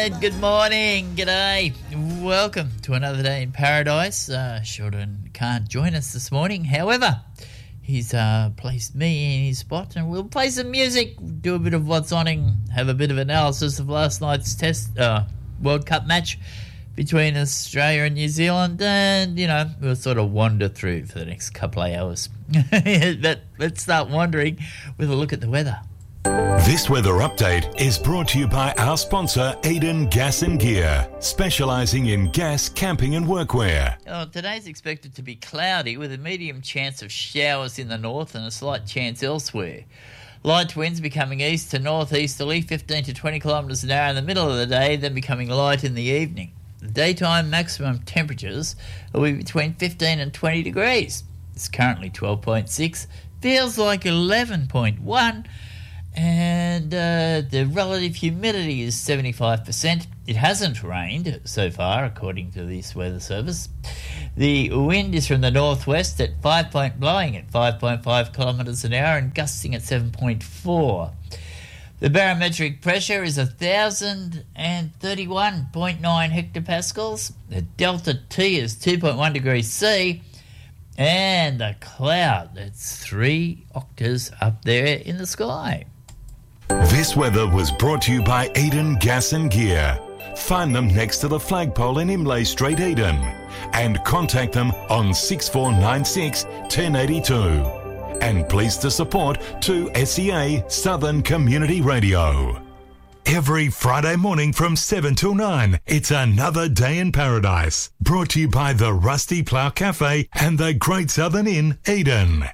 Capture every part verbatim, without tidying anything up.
And good morning, g'day, welcome to another day in paradise. Uh, Sheldon can't join us this morning, however, he's uh, placed me in his spot and we'll play some music, do a bit of what's on, have a bit of analysis of last night's test uh, World Cup match between Australia and New Zealand, and, you know, we'll sort of wander through for the next couple of hours. But let's start wandering with a look at the weather. This weather update is brought to you by our sponsor, Eden Gas and Gear, specialising in gas, camping and workwear. Oh, today's expected to be cloudy with a medium chance of showers in the north and a slight chance elsewhere. Light winds becoming east to northeasterly, fifteen to twenty kilometres an hour in the middle of the day, then becoming light in the evening. The daytime maximum temperatures will be between fifteen and twenty degrees. It's currently twelve point six, feels like eleven point one, and uh, the relative humidity is seventy-five percent. It hasn't rained so far, according to this weather service. The wind is from the northwest at five point, blowing at five point five kilometres an hour and gusting at seven point four. The barometric pressure is one thousand thirty-one point nine hectopascals. The delta T is two point one degrees C. And the cloud, that's three octaves up there in the sky. This weather was brought to you by Eden Gas and Gear. Find them next to the flagpole in Imlay Street, Eden. And contact them on six four nine six, one zero eight two. And pleased to support two S E A Southern Community Radio. Every Friday morning from seven till nine, it's another day in paradise. Brought to you by the Rusty Plough Cafe and the Great Southern Inn, Eden.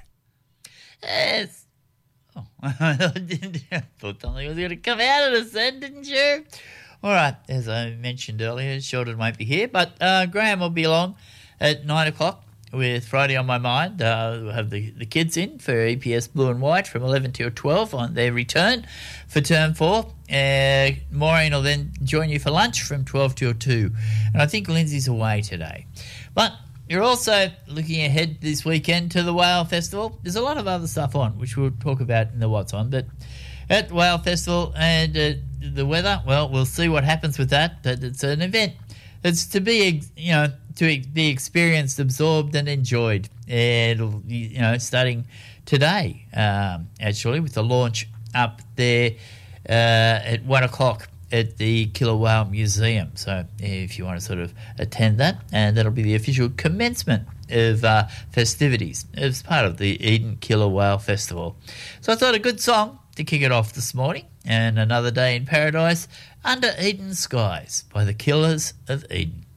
Yes. Oh, I thought something was going to come out of this then, didn't you? All right, as I mentioned earlier, Sheldon won't be here, but uh, Graham will be along at nine o'clock. With Friday on My Mind. Uh, we'll have the, the kids in for E P S Blue and White from eleven till twelve on their return for term four. Uh, Maureen will then join you for lunch from twelve till two. And I think Lindsay's away today. But you're also looking ahead this weekend to the Whale Festival. There's a lot of other stuff on, which we'll talk about in the What's On. But at the Whale Festival and uh, the weather, well, we'll see what happens with that. But it's an event that's to be, you know, to be experienced, absorbed and enjoyed. It'll, you know, starting today, um, actually, with the launch up there uh, at one o'clock at the Killer Whale Museum. So if you want to sort of attend that, and that'll be the official commencement of uh, festivities as part of the Eden Killer Whale Festival. So I thought a good song to kick it off this morning, and Another Day in Paradise, Under Eden Skies by the Killers of Eden.